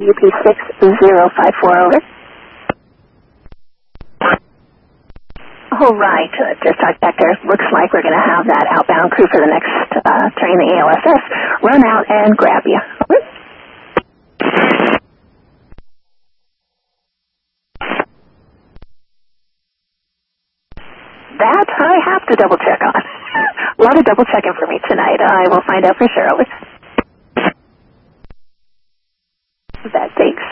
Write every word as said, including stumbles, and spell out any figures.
U P six zero five four, over. All right, uh, dispatch sector. Looks like we're going to have that outbound crew for the next uh, train, the A L S S, run out and grab you. Over. That I have to double check on. A lot of double checking for me tonight. I will find out for sure. Over. That takes